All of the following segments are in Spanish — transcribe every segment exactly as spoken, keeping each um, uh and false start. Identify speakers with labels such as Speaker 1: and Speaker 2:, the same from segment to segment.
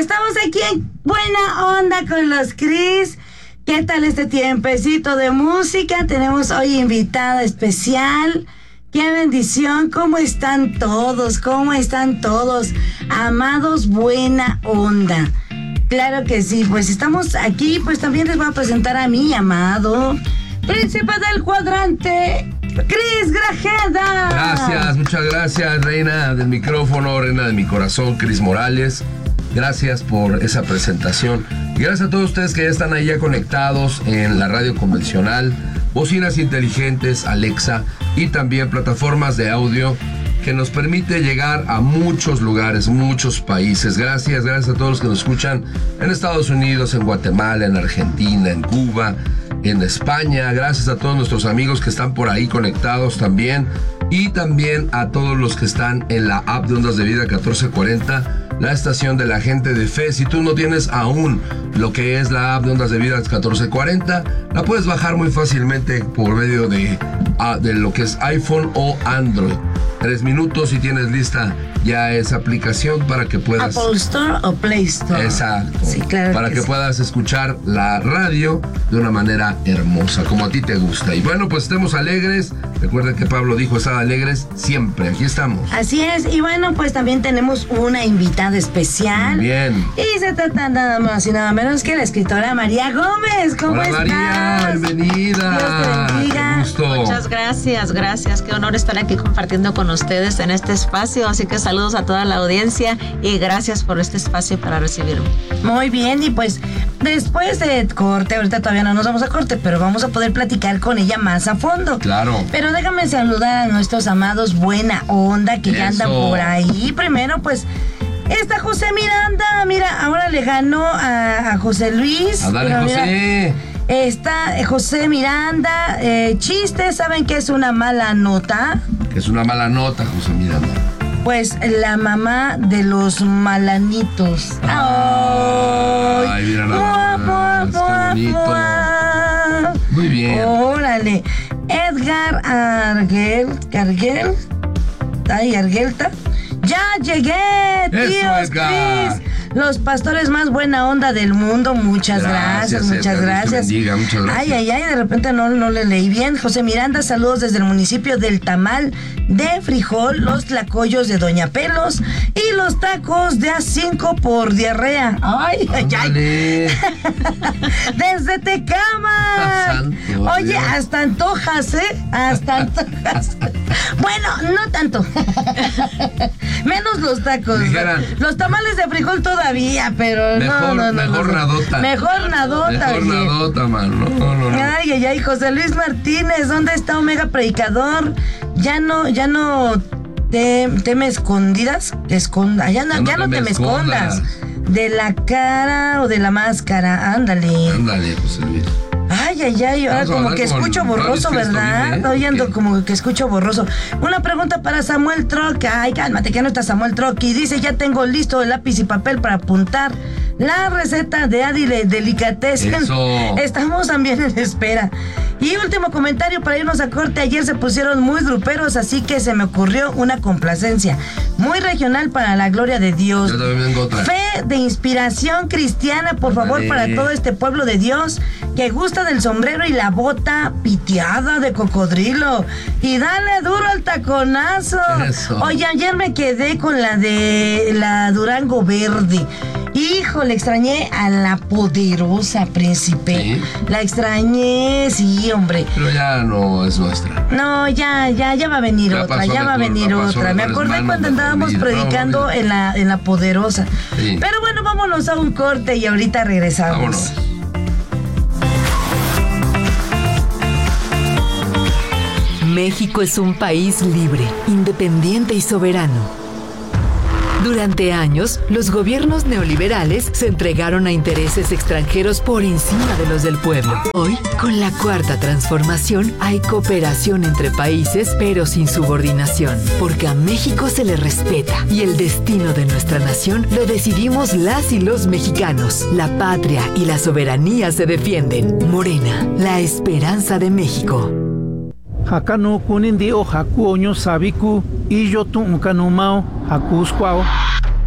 Speaker 1: Estamos aquí en Buena Onda con los Cris. ¿Qué tal este tiempecito de música? Tenemos hoy invitada especial. ¡Qué bendición! ¿Cómo están todos? ¿Cómo están todos? Amados Buena Onda. Claro que sí, pues estamos aquí, pues también les voy a presentar a mi amado príncipe del cuadrante, Cris Grajeda.
Speaker 2: Gracias, muchas gracias, reina del micrófono, reina de mi corazón, Cris Morales. Gracias por esa presentación. Y gracias a todos ustedes que ya están ahí ya conectados en la radio convencional, bocinas inteligentes, Alexa y también plataformas de audio que nos permite llegar a muchos lugares, muchos países. Gracias, gracias a todos los que nos escuchan en Estados Unidos, en Guatemala, en Argentina, en Cuba, en España. Gracias a todos nuestros amigos que están por ahí conectados también. Y también a todos los que están en la app de Ondas de Vida catorce cuarenta, la estación de la gente de fe. Si tú no tienes aún lo que es la app de Ondas de Vida catorce cuarenta, la puedes bajar muy fácilmente por medio de, uh, de lo que es iPhone o Android. Tres minutos y tienes lista ya esa aplicación para que puedas...
Speaker 1: Apple Store o Play Store.
Speaker 2: Exacto.
Speaker 1: Sí, claro.
Speaker 2: Para que, que
Speaker 1: sí.
Speaker 2: puedas escuchar la radio de una manera hermosa, como a ti te gusta. Y bueno, pues estemos alegres. Recuerden que Pablo dijo estar alegres siempre. Aquí estamos.
Speaker 1: Así es. Y bueno, pues también tenemos una invitada especial.
Speaker 2: Bien.
Speaker 1: Y se trata nada más y nada menos que la escritora María Gómez. ¿Cómo
Speaker 2: Hola,
Speaker 1: estás?
Speaker 2: María, bienvenida.
Speaker 1: Dios te bendiga.
Speaker 2: Qué gusto.
Speaker 3: Muchas gracias, gracias. Qué honor estar aquí compartiendo con ustedes en este espacio. Así que saludos a toda la audiencia y gracias por este espacio para recibirme.
Speaker 1: Muy bien, y pues después de corte, ahorita todavía no nos vamos a corte, pero vamos a poder platicar con ella más a fondo.
Speaker 2: Claro.
Speaker 1: Pero déjame saludar a nuestros amados Buena Onda que ya
Speaker 2: Eso.
Speaker 1: andan por ahí. Primero, pues, está José Miranda. Mira, ahora le ganó a, a José Luis.
Speaker 2: A dale,
Speaker 1: Pero mira,
Speaker 2: José.
Speaker 1: está eh, José Miranda. Eh, chiste, ¿saben qué es una mala nota?
Speaker 2: Que es una mala nota, José Miranda.
Speaker 1: Pues la mamá de los malanitos.
Speaker 2: Ay,
Speaker 1: ¡Ay!
Speaker 2: mira nada más, qué bonito. Muy bien.
Speaker 1: Órale. Edgar Arguel. ¿Arguel? Ay, Arguelta. ¡Ya llegué,
Speaker 2: Eso,
Speaker 1: tíos!
Speaker 2: Edgar.
Speaker 1: Cris! Los pastores más buena onda del mundo. Muchas gracias,
Speaker 2: Gracias,
Speaker 1: muchas
Speaker 2: Edgar, Dios te
Speaker 1: gracias.
Speaker 2: bendiga, muchas gracias.
Speaker 1: Ay, ay, ay, de repente no, no le leí bien. José Miranda, saludos desde el municipio del Tamal de Frijol, los tlacoyos de Doña Pelos y los tacos de A cinco por diarrea. Ay, ay, ay.
Speaker 2: Ándale.
Speaker 1: Desde Tecama.
Speaker 2: Santo
Speaker 1: Oye,
Speaker 2: Dios.
Speaker 1: hasta antojas, ¿eh? Hasta antojas. Bueno, no tanto. Menos los tacos.
Speaker 2: Dijeran.
Speaker 1: Los tamales de frijol todavía, pero
Speaker 2: Mejor,
Speaker 1: no, no, no.
Speaker 2: mejor
Speaker 1: no.
Speaker 2: nadota.
Speaker 1: Mejor nadota.
Speaker 2: Mejor
Speaker 1: oye.
Speaker 2: nadota, man. No, no, no.
Speaker 1: Ay, ay, ay, José Luis Martínez, ¿dónde está Omega Predicador? Ya no, ya no te, te me escondidas, te esconda, ya no, ya no te me escondas. De la cara o de la máscara, ándale.
Speaker 2: Ándale, José Luis.
Speaker 1: Ay, ay, ay, ahora
Speaker 2: Vamos a
Speaker 1: como
Speaker 2: hablar
Speaker 1: que
Speaker 2: con
Speaker 1: escucho
Speaker 2: Pablo
Speaker 1: borroso,
Speaker 2: Cristo,
Speaker 1: ¿verdad?
Speaker 2: dime, ¿eh?
Speaker 1: Hoy ando
Speaker 2: ¿Qué?
Speaker 1: como que escucho borroso. Una pregunta para Samuel Troc. Ay, cálmate, que no está Samuel Troc. Y dice, ya tengo listo el lápiz y papel para apuntar la receta de Adile Delicatessen.
Speaker 2: Eso.
Speaker 1: Estamos también en espera. Y último comentario para irnos a corte. Ayer se pusieron muy gruperos, así que se me ocurrió una complacencia muy regional para la gloria de Dios.
Speaker 2: Yo también vengo otra.
Speaker 1: Fe de inspiración cristiana, por favor,
Speaker 2: Vale.
Speaker 1: para todo este pueblo de Dios que gusta del sombrero y la bota piteada de cocodrilo. Y dale duro al taconazo.
Speaker 2: Eso.
Speaker 1: Oye, ayer me quedé con la de la Durango Verde. Híjole, extrañé a la poderosa, príncipe.
Speaker 2: ¿Sí?
Speaker 1: La extrañé, sí, hombre.
Speaker 2: Pero ya no es nuestra.
Speaker 1: No, ya, ya, ya va a venir
Speaker 2: Ya
Speaker 1: otra,
Speaker 2: pasó
Speaker 1: ya va a
Speaker 2: mejor,
Speaker 1: venir
Speaker 2: ya pasó
Speaker 1: otra. Me
Speaker 2: mejores
Speaker 1: acordé
Speaker 2: manos,
Speaker 1: cuando
Speaker 2: mejor
Speaker 1: andábamos
Speaker 2: vida.
Speaker 1: predicando
Speaker 2: No,
Speaker 1: en la, en la poderosa.
Speaker 2: Sí.
Speaker 1: Pero bueno, vámonos a un corte y ahorita regresamos.
Speaker 2: Vámonos.
Speaker 4: México es un país libre, independiente y soberano. Durante años, los gobiernos neoliberales se entregaron a intereses extranjeros por encima de los del pueblo. Hoy, con la Cuarta Transformación, hay cooperación entre países, pero sin subordinación, porque a México se le respeta y el destino de nuestra nación lo decidimos las y los mexicanos. La patria y la soberanía se defienden. Morena, la esperanza de México.
Speaker 5: Hakano kunindi o haku oño sabiku y yo tu unkanumao hakuskwao.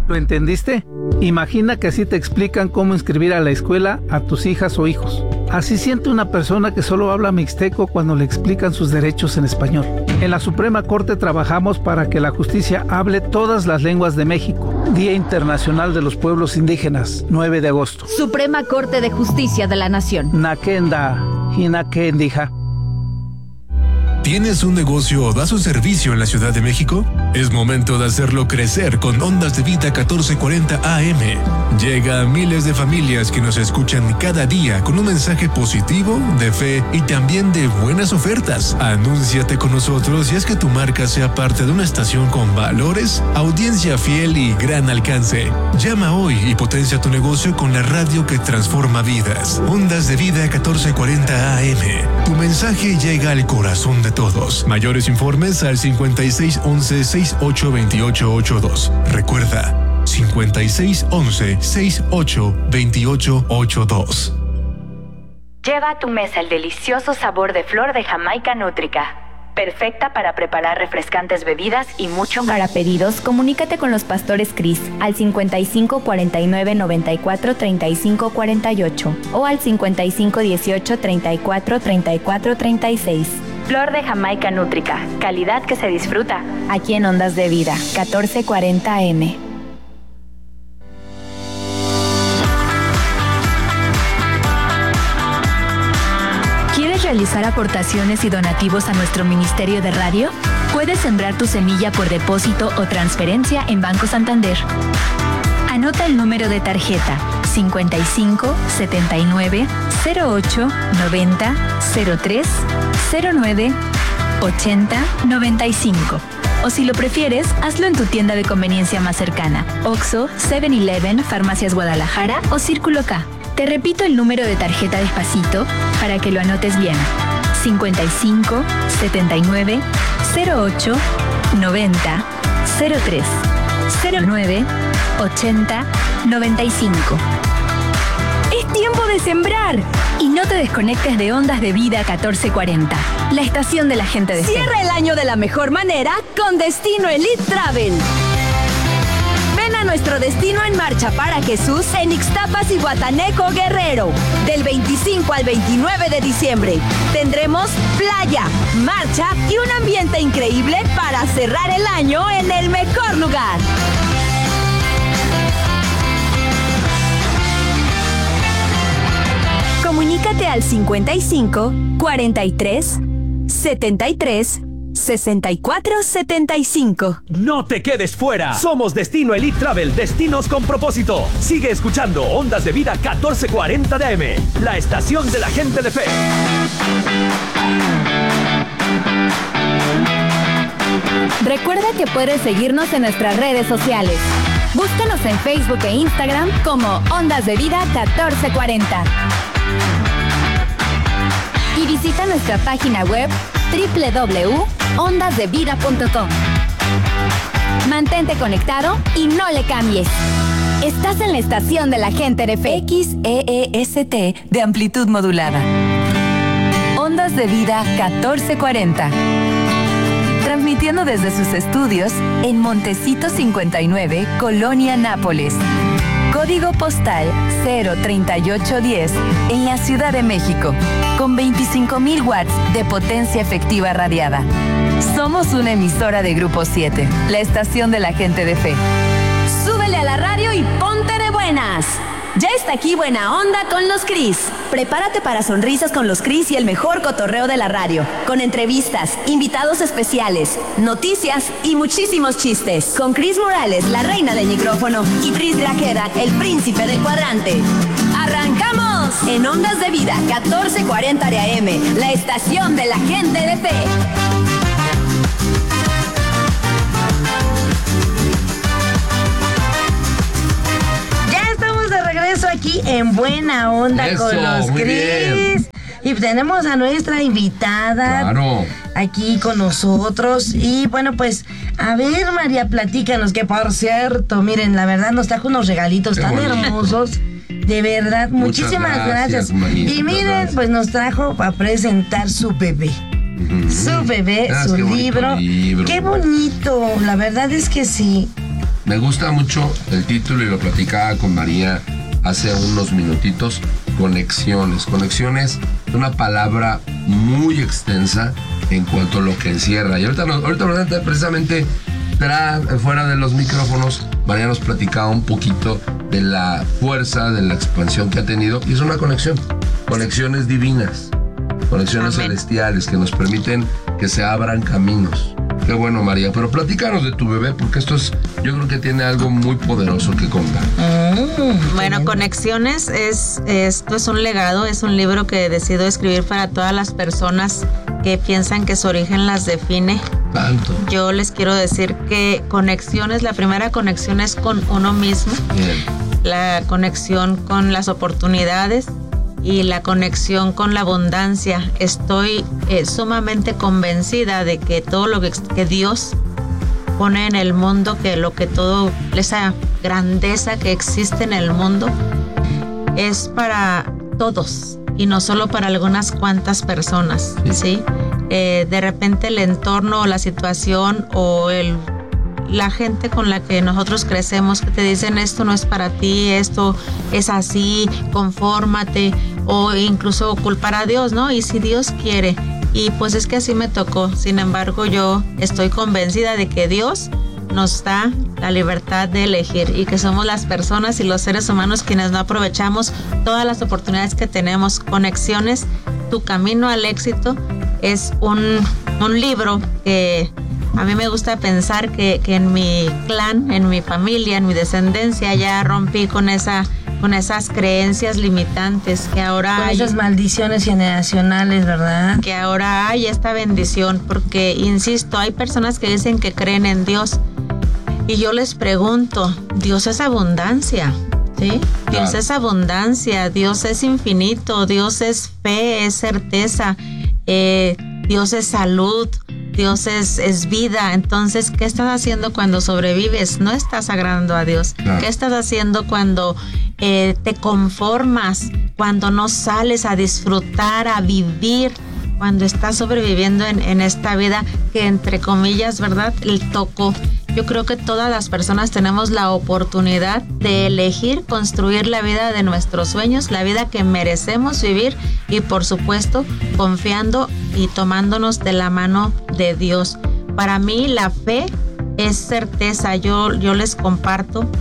Speaker 5: ¿Lo entendiste? Imagina que así te explican cómo inscribir a la escuela a tus hijas o hijos. Así siente una persona que solo habla mixteco cuando le explican sus derechos en español. En la Suprema Corte trabajamos para que la justicia hable todas las lenguas de México. Día Internacional de los Pueblos Indígenas, nueve de agosto.
Speaker 6: Suprema Corte de Justicia de la Nación.
Speaker 5: Nakenda, Hinakendija.
Speaker 7: ¿Tienes un negocio o das un servicio en la Ciudad de México? Es momento de hacerlo crecer con Ondas de Vida catorce cuarenta A M. Llega a miles de familias que nos escuchan cada día con un mensaje positivo, de fe y también de buenas ofertas. Anúnciate con nosotros y haz que tu marca sea parte de una estación con valores, audiencia fiel y gran alcance. Llama hoy y potencia tu negocio con la radio que transforma vidas. Ondas de Vida catorce cuarenta A M. Tu mensaje llega al corazón de todos. Mayores informes al cincuenta y seis once sesenta y ocho veintiocho ochenta y dos. Recuerda, cincuenta y seis once sesenta y ocho veintiocho ochenta y dos.
Speaker 8: Lleva a tu mesa el delicioso sabor de flor de Jamaica Nútrica. Perfecta para preparar refrescantes bebidas y mucho más.
Speaker 9: Para pedidos, comunícate con los pastores Cris al cincuenta y cinco cuarenta y nueve noventa y cuatro treinta y cinco cuarenta y ocho o al cincuenta y cinco dieciocho treinta y cuatro treinta y cuatro treinta y seis.
Speaker 8: Flor de Jamaica Nútrica, calidad que se disfruta.
Speaker 9: Aquí en Ondas de Vida, catorce cuarenta A M.
Speaker 6: ¿Quieres realizar aportaciones y donativos a nuestro Ministerio de Radio? Puedes sembrar tu semilla por depósito o transferencia en Banco Santander. Anota el número de tarjeta cincuenta y cinco setenta y nueve cero ocho noventa cero tres cero nueve ochenta noventa y cinco. O si lo prefieres, hazlo en tu tienda de conveniencia más cercana: Oxxo, seven eleven, Farmacias Guadalajara o Círculo K. Te repito el número de tarjeta despacito para que lo anotes bien: cincuenta y cinco setenta y nueve cero ocho noventa cero tres cero nueve ochenta noventa y cinco. ¡Es tiempo de sembrar! Y no te desconectes de Ondas de Vida catorce cuarenta, la estación de la gente de fe.
Speaker 10: Cierra el año de la mejor manera con Destino Elite Travel. Ven a nuestro Destino en Marcha para Jesús en Ixtapas y Guataneco, Guerrero. Del veinticinco al veintinueve de diciembre. Tendremos playa, marcha y un ambiente increíble para cerrar el año en el mejor lugar. Comunícate al cincuenta y cinco cuarenta y tres setenta y tres sesenta y cuatro setenta y cinco.
Speaker 11: No te quedes fuera. Somos Destino Elite Travel, destinos con propósito. Sigue escuchando Ondas de Vida catorce cuarenta D M, la estación de la gente de fe.
Speaker 6: Recuerda que puedes seguirnos en nuestras redes sociales. Búscanos en Facebook e Instagram como Ondas de Vida catorce cuarenta. Y visita nuestra página web doble u doble u doble u punto ondas de vida punto com. Mantente conectado y no le cambies. Estás en la estación de la gente de fe.
Speaker 4: X E E S T de amplitud modulada. Ondas de Vida catorce cuarenta. Transmitiendo desde sus estudios en Montecito cincuenta y nueve, Colonia Nápoles. Código postal cero treinta y ocho diez en la Ciudad de México, con veinticinco mil watts de potencia efectiva radiada. Somos una emisora de Grupo siete, la estación de la gente de fe.
Speaker 10: Súbele a la radio y ponte de buenas. Ya está aquí Buena Onda con los Cris. Prepárate para sonrisas con los Cris y el mejor cotorreo de la radio, con entrevistas, invitados especiales, noticias y muchísimos chistes. Con Cris Morales, la reina del micrófono, y Cris Grajeda, el príncipe del cuadrante. ¡Arrancamos! En Ondas de Vida, catorce cuarenta de A M, la estación de la gente de fe.
Speaker 1: Aquí en Buena Onda. Eso, con los Cris. Y tenemos a nuestra invitada
Speaker 2: claro.
Speaker 1: aquí con nosotros. Y bueno, pues, a ver, María, platícanos, que por cierto, miren, la verdad nos trajo unos regalitos Qué tan bonito. hermosos. De verdad,
Speaker 2: Muchas
Speaker 1: muchísimas gracias.
Speaker 2: gracias. Manita,
Speaker 1: y miren,
Speaker 2: gracias.
Speaker 1: pues nos trajo para presentar su bebé. Uh-huh. Su bebé, ah, su
Speaker 2: qué
Speaker 1: libro.
Speaker 2: libro.
Speaker 1: Qué bonito, la verdad es que sí.
Speaker 2: Me gusta mucho el título y lo platicaba con María hace unos minutitos. Conexiones. Conexiones es una palabra muy extensa en cuanto a lo que encierra. Y ahorita, ahorita precisamente tras, fuera de los micrófonos, María nos platicaba un poquito de la fuerza, de la expansión que ha tenido. Y es una conexión. Conexiones divinas. Conexiones Amén. celestiales que nos permiten que se abran caminos. Qué bueno, María. Pero platícanos de tu bebé, porque esto es, yo creo que tiene algo muy poderoso que contar.
Speaker 3: Mm, bueno, Conexiones es, esto es un legado, es un libro que decido escribir para todas las personas que piensan que su origen las define.
Speaker 2: Tanto.
Speaker 3: Yo les quiero decir que Conexiones, la primera conexión es con uno mismo.
Speaker 2: Bien. La
Speaker 3: conexión con las oportunidades y la conexión con la abundancia. Estoy eh, sumamente convencida de que todo lo que, que Dios pone en el mundo, que lo que todo, esa grandeza que existe en el mundo, es para todos y no solo para algunas cuantas personas, ¿sí? ¿sí? Eh, de repente el entorno o la situación o el la gente con la que nosotros crecemos, que te dicen esto no es para ti, esto es así, confórmate, o incluso culpar a Dios, ¿no? Y si Dios quiere, y pues es que así me tocó. Sin embargo, yo estoy convencida de que Dios nos da la libertad de elegir y que somos las personas y los seres humanos quienes no aprovechamos todas las oportunidades que tenemos. Conexiones, tu camino al éxito, es un, un libro que a mí me gusta pensar que, que en mi clan, en mi familia, en mi descendencia, ya rompí con esa, con esas creencias limitantes que ahora
Speaker 1: con
Speaker 3: hay.
Speaker 1: Esas maldiciones generacionales, ¿verdad?
Speaker 3: Que ahora hay esta bendición, porque, insisto, hay personas que dicen que creen en Dios. Y yo les pregunto, Dios es abundancia, ¿sí? Dios es abundancia, Dios es infinito, Dios es fe, es certeza, eh, Dios es salud. Dios es, es vida. Entonces, ¿qué estás haciendo cuando sobrevives? No estás agradando a Dios. Claro. ¿Qué estás haciendo cuando eh, te conformas? Cuando no sales a disfrutar, a vivir, cuando estás sobreviviendo en, en esta vida que, entre comillas, ¿verdad?, el tocó. Yo creo que todas las personas tenemos la oportunidad de elegir construir la vida de nuestros sueños, la vida que merecemos vivir y, por supuesto, confiando y tomándonos de la mano de Dios. Para mí la fe es certeza. Yo, yo les comparto,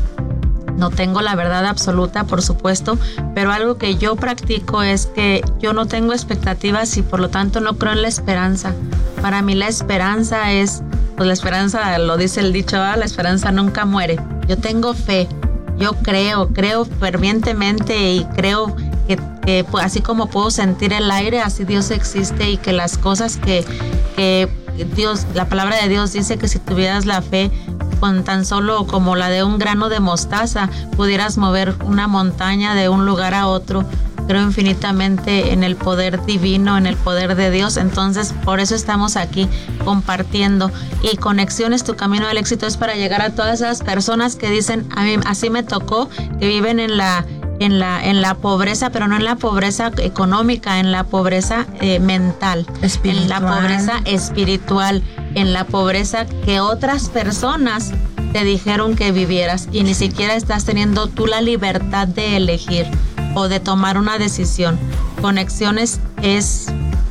Speaker 3: no tengo la verdad absoluta, por supuesto, pero algo que yo practico es que yo no tengo expectativas y por lo tanto no creo en la esperanza. Para mí la esperanza es, pues la esperanza, lo dice el dicho, ¿eh? La esperanza nunca muere. Yo tengo fe, yo creo, creo fervientemente y creo que, que pues, así como puedo sentir el aire, así Dios existe y que las cosas que, que Dios, la palabra de Dios dice que si tuvieras la fe con tan solo como la de un grano de mostaza, pudieras mover una montaña de un lugar a otro. Creo infinitamente en el poder divino, en el poder de Dios. Entonces, por eso estamos aquí compartiendo. Y Conexiones, tu camino al éxito, es para llegar a todas esas personas que dicen, a mí así me tocó, que viven en la en la en la pobreza, pero no en la pobreza económica, en la pobreza eh, mental, espiritual. En la pobreza espiritual, en la pobreza que otras personas te dijeron que vivieras y ni siquiera estás teniendo tú la libertad de elegir o de tomar una decisión. Conexiones es,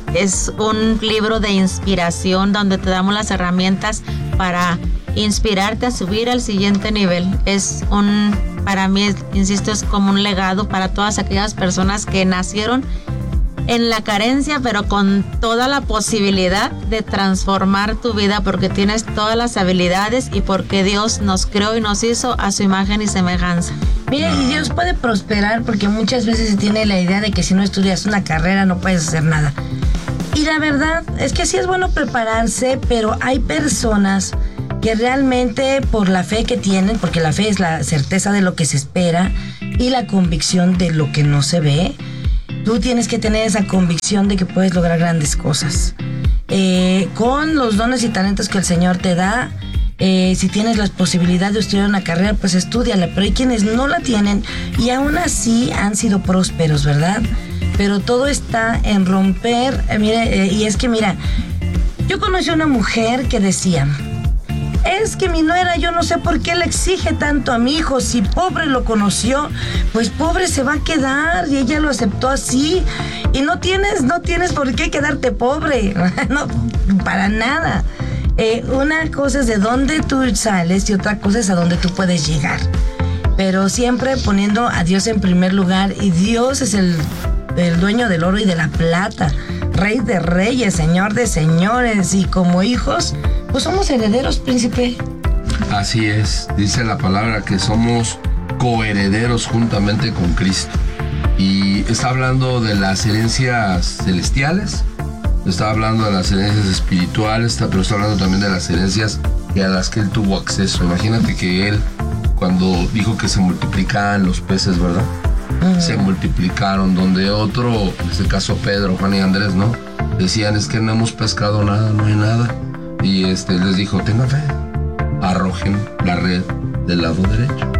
Speaker 3: es un libro de inspiración donde te damos las herramientas para inspirarte a subir al siguiente nivel. Es un, para mí, insisto, es como un legado para todas aquellas personas que nacieron en la carencia, pero con toda la posibilidad de transformar tu vida porque tienes todas las habilidades y porque Dios nos creó y nos hizo a su imagen y semejanza.
Speaker 1: Mira, y Dios puede prosperar porque muchas veces se tiene la idea de que si no estudias una carrera no puedes hacer nada. Y la verdad es que sí es bueno prepararse, pero hay personas que realmente por la fe que tienen, porque la fe es la certeza de lo que se espera y la convicción de lo que no se ve, tú tienes que tener esa convicción de que puedes lograr grandes cosas. Eh, con los dones y talentos que el Señor te da, eh, si tienes la posibilidad de estudiar una carrera, pues estúdiala. Pero hay quienes no la tienen y aún así han sido prósperos, ¿verdad? Pero todo está en romper. Eh, mire, eh, y es que mira, yo conocí a una mujer que decía, es que mi nuera, yo no sé por qué le exige tanto a mi hijo, si pobre lo conoció, pues pobre se va a quedar y ella lo aceptó así y no tienes, no tienes por qué quedarte pobre, no, para nada. Eh, una cosa es de dónde tú sales y otra cosa es a dónde tú puedes llegar, pero siempre poniendo a Dios en primer lugar, y Dios es el, el dueño del oro y de la plata, Rey de reyes, Señor de señores, y como hijos pues somos herederos, príncipe.
Speaker 2: Así es, dice la palabra que somos coherederos juntamente con Cristo. Y está hablando de las herencias celestiales, está hablando de las herencias espirituales, pero está hablando también de las herencias a las que él tuvo acceso. Imagínate que él, cuando dijo que se multiplicaban los peces, ¿verdad? Uh-huh. Se multiplicaron, donde otro, en este caso Pedro, Juan y Andrés, ¿no? Decían, es que no hemos pescado nada, no hay nada. Y este les dijo, tengan fe, arrojen la red del lado derecho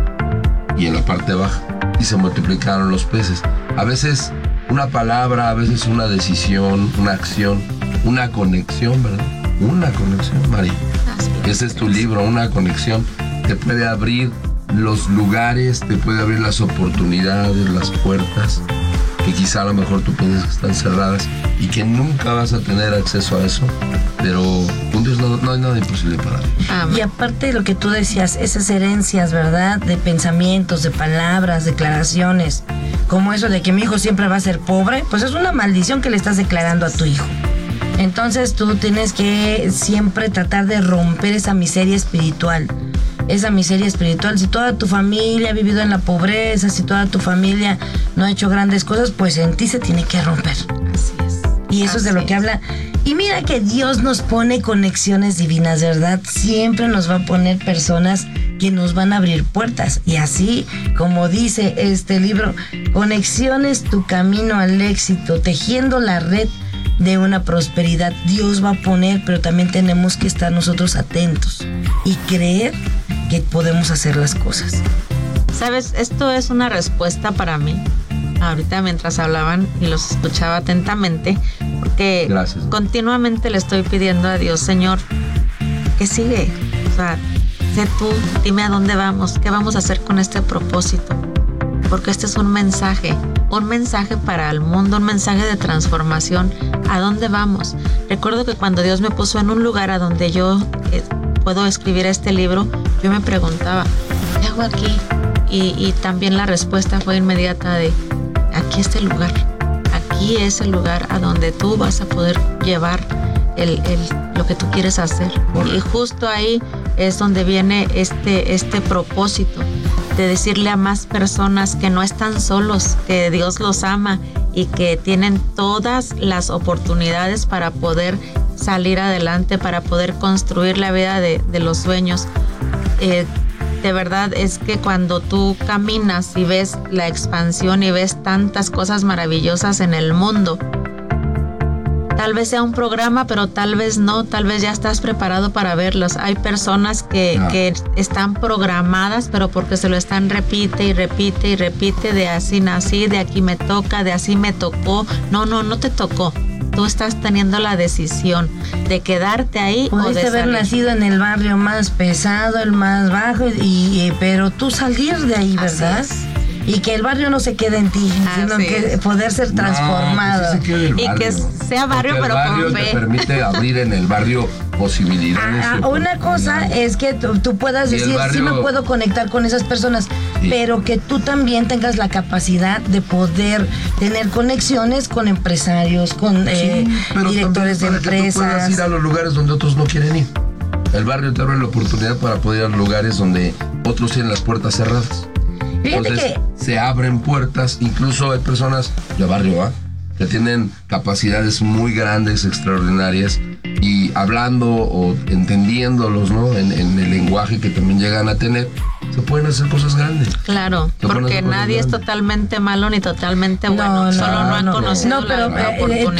Speaker 2: y en la parte baja, y se multiplicaron los peces. A veces una palabra, a veces una decisión, una acción, una conexión, ¿verdad? Una conexión, María. Este es tu libro, Una Conexión. Te puede abrir los lugares, te puede abrir las oportunidades, las puertas, que quizá a lo mejor tú piensas que están cerradas y que nunca vas a tener acceso a eso, pero con Dios no, no hay nada imposible para Dios.
Speaker 1: Amén. Y aparte de lo que tú decías, esas herencias, ¿verdad? De pensamientos, de palabras, declaraciones, como eso de que mi hijo siempre va a ser pobre, pues es una maldición que le estás declarando a tu hijo. Entonces tú tienes que siempre tratar de romper esa miseria espiritual. Esa miseria espiritual, si toda tu familia ha vivido en la pobreza, si toda tu familia no ha hecho grandes cosas, pues en ti se tiene que romper.
Speaker 3: Así es.
Speaker 1: Y eso
Speaker 3: Así
Speaker 1: es de lo
Speaker 3: es.
Speaker 1: que habla. Y mira que Dios nos pone conexiones divinas, ¿verdad? Siempre nos va a poner personas que nos van a abrir puertas. Y así, como dice este libro, conexiones tu camino al éxito, tejiendo la red de una prosperidad. Dios va a poner, pero también tenemos que estar nosotros atentos y creer que podemos hacer las cosas.
Speaker 3: Sabes, esto es una respuesta para mí. Ahorita mientras hablaban y los escuchaba atentamente, porque
Speaker 2: Gracias.
Speaker 3: continuamente le estoy pidiendo a Dios, Señor, ¿qué sigue? O sea, sé tú, dime a dónde vamos, qué vamos a hacer con este propósito. Porque este es un mensaje, un mensaje para el mundo, un mensaje de transformación. ¿A dónde vamos? Recuerdo que cuando Dios me puso en un lugar a donde yo eh, puedo escribir este libro, yo me preguntaba, ¿qué hago aquí? Y, y también la respuesta fue inmediata de, aquí está el lugar, aquí es el lugar a donde tú vas a poder llevar el, el, lo que tú quieres hacer. Correcto. Y justo ahí es donde viene este, este propósito de decirle a más personas que no están solos, que Dios los ama y que tienen todas las oportunidades para poder salir adelante, para poder construir la vida de, de los sueños. Eh, de verdad es que cuando tú caminas y ves la expansión y ves tantas cosas maravillosas en el mundo, tal vez sea un programa, pero tal vez no, tal vez ya estás preparado para verlos. Hay personas que, no. que están programadas, pero porque se lo están repite y repite y repite, de así nací, de aquí me toca, de así me tocó. No, no, no te tocó. Tú estás teniendo la decisión de quedarte ahí.
Speaker 1: Pudiste
Speaker 3: o de
Speaker 1: haber
Speaker 3: salir.
Speaker 1: nacido en el barrio más pesado, el más bajo, y, y pero tú salir de ahí, ¿verdad? Y que el barrio no se quede en ti,
Speaker 3: Así
Speaker 1: sino que
Speaker 3: es.
Speaker 1: poder ser transformado.
Speaker 2: No, que sí se quede el
Speaker 3: Y
Speaker 2: barrio.
Speaker 3: que sea barrio,
Speaker 2: Porque
Speaker 3: pero
Speaker 2: el barrio
Speaker 3: con
Speaker 2: te
Speaker 3: fe.
Speaker 2: permite abrir en el barrio posibilidades.
Speaker 1: Ah,
Speaker 2: de
Speaker 1: una cosa
Speaker 2: oportunidades.
Speaker 1: es que tú, tú puedas
Speaker 2: Y el
Speaker 1: decir,
Speaker 2: barrio-
Speaker 1: sí me puedo conectar con esas personas,
Speaker 2: Sí.
Speaker 1: pero que tú también tengas la capacidad de poder tener conexiones con empresarios, con eh,
Speaker 2: Sí, pero
Speaker 1: directores de
Speaker 2: también para que tú puedas
Speaker 1: empresas.
Speaker 2: ir a los lugares donde otros no quieren ir. El barrio te abre la oportunidad para poder ir a los lugares donde otros tienen las puertas cerradas.
Speaker 1: Fíjate
Speaker 2: Entonces
Speaker 1: que
Speaker 2: se abren puertas, incluso hay personas de barrio A que tienen capacidades muy grandes, extraordinarias, y hablando o entendiéndolos, ¿no? En, en el lenguaje que también llegan a tener, se pueden hacer cosas grandes.
Speaker 3: Claro,
Speaker 2: Se pueden
Speaker 3: porque
Speaker 2: hacer cosas
Speaker 3: nadie es
Speaker 2: grandes.
Speaker 3: totalmente malo ni totalmente bueno,
Speaker 1: no,
Speaker 3: solo no han
Speaker 1: no,
Speaker 3: conocido
Speaker 1: no, pero,
Speaker 3: la, la
Speaker 1: eh, eh,
Speaker 3: oportunidad.